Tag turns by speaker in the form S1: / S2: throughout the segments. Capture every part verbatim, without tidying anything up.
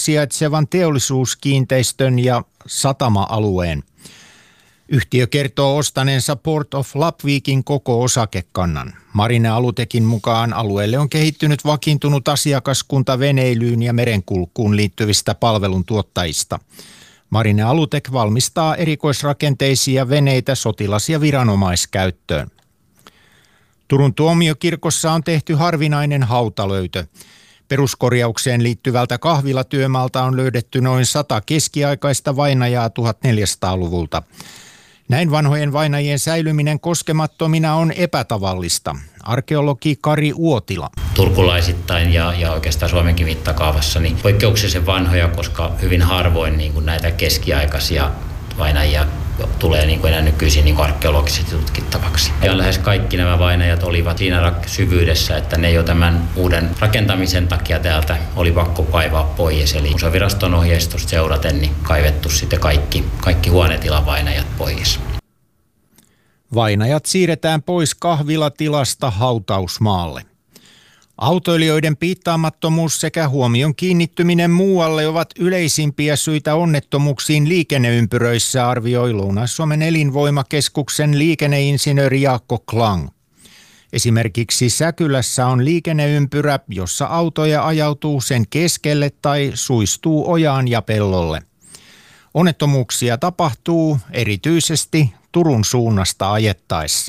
S1: sijaitsevan teollisuuskiinteistön ja satama-alueen. Yhtiö kertoo ostaneensa Port of Lapvikin koko osakekannan. Marine Alutekin mukaan alueelle on kehittynyt vakiintunut asiakaskunta veneilyyn ja merenkulkuun liittyvistä palveluntuottajista. Marine Alutek valmistaa erikoisrakenteisia veneitä sotilas- ja viranomaiskäyttöön. Turun tuomiokirkossa on tehty harvinainen hautalöytö. Peruskorjaukseen liittyvältä kahvilatyömaalta on löydetty noin sata keskiaikaista vainajaa tuhatneljäsataaluvulta. Näin vanhojen vainajien säilyminen koskemattomina on epätavallista. Arkeologi Kari Uotila.
S2: Turkulaisittain ja, ja oikeastaan Suomenkin mittakaavassa niin poikkeuksellisen vanhoja, koska hyvin harvoin niin kuin näitä keskiaikaisia vainajia tulee niin kuin enää nykyisin niin kuin arkeologisesti tutkittavaksi. Ja lähes kaikki nämä vainajat olivat siinä syvyydessä, että ne jo tämän uuden rakentamisen takia täältä oli pakko kaivaa pois. Eli Museoviraston ohjeistusta seuraten niin kaivettu sitten kaikki, kaikki huonetilavaineajat pois.
S1: Vainajat siirretään pois kahvilatilasta hautausmaalle. Autoilijoiden piittaamattomuus sekä huomion kiinnittyminen muualle ovat yleisimpiä syitä onnettomuuksiin liikenneympyröissä, arvioi Lounais-Suomen elinvoimakeskuksen liikenneinsinööri Jaakko Klang. Esimerkiksi Säkylässä on liikenneympyrä, jossa autoja ajautuu sen keskelle tai suistuu ojaan ja pellolle. Onnettomuuksia tapahtuu erityisesti Turun suunnasta ajettaessa.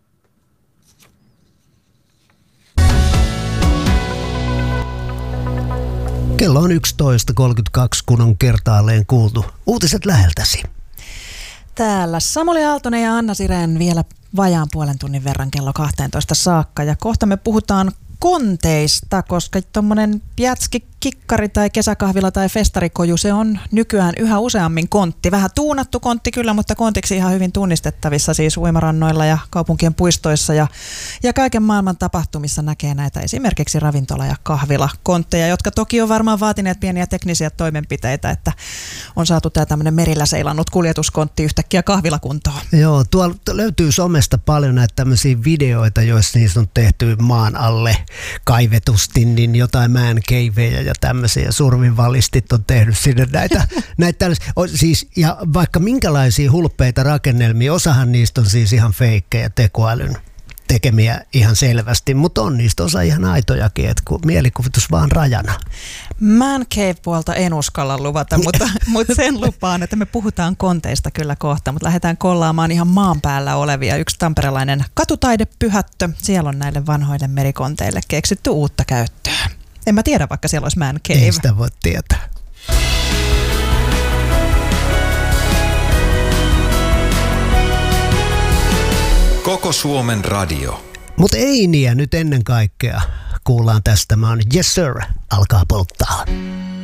S3: Kello on yksitoista kolmekymmentäkaksi, kun on kertaalleen kuultu uutiset läheltäsi.
S4: Täällä Samuli Aaltonen ja Anna Sirén vielä vajaan puolen tunnin verran kello kahteentoista saakka. Ja kohta me puhutaan konteista, koska tuommoinen pjätski, kikkari tai kesäkahvila tai festarikoju, se on nykyään yhä useammin kontti. Vähän tuunattu kontti kyllä, mutta kontiksi ihan hyvin tunnistettavissa siis uimarannoilla ja kaupunkien puistoissa ja, ja kaiken maailman tapahtumissa näkee näitä esimerkiksi ravintola- ja kahvilakontteja, jotka toki on varmaan vaatineet pieniä teknisiä toimenpiteitä, että on saatu tämä tämmöinen merillä seilannut kuljetuskontti yhtäkkiä kahvilakuntoon.
S3: Joo, tuolla löytyy somesta paljon näitä tämmöisiä videoita, joissa niistä on tehty maan alle kaivetusti, niin jotain man caveja ja tämmöisiä survinvalistit on tehnyt sinne näitä, näitä tällaisia. Siis, ja vaikka minkälaisia hulppeita rakennelmia, osahan niistä on siis ihan feikkejä tekoälyn tekemiä ihan selvästi, mutta on niistä osa ihan aitojakin, että kun mielikuvitus vaan rajana.
S4: Man cave-puolta en uskalla luvata, mutta, mutta sen lupaan, että me puhutaan konteista kyllä kohta, mutta lähdetään kollaamaan ihan maan päällä olevia. Yksi tamperelainen katutaidepyhättö, siellä on näille vanhoille merikonteille keksitty uutta käyttöä. En mä tiedä, vaikka siellä olisi man cave.
S3: Ei sitä voi tietää.
S5: Koko Suomen radio.
S3: Mutta ei niä nyt ennen kaikkea. Kuullaan tästä. Mä oon Yes Sir, alkaa polttaa.